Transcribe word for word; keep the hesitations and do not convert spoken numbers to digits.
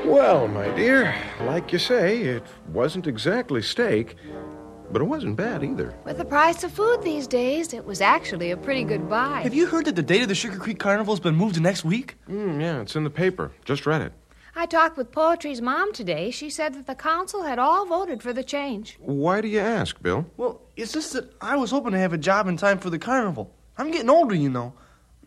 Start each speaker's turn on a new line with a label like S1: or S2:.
S1: Well, my dear, like you say, it wasn't exactly steak, but it wasn't bad either.
S2: With the price of food these days, it was actually a pretty good buy.
S3: Have you heard that the date of the Sugar Creek Carnival's been moved to next week?
S1: Mm, yeah, it's in the paper. Just read it.
S2: I talked with Poetry's mom today. She said that the council had all voted for the change.
S1: Why do you ask, Bill?
S3: Well, it's just that I was hoping to have a job in time for the carnival. I'm getting older, you know.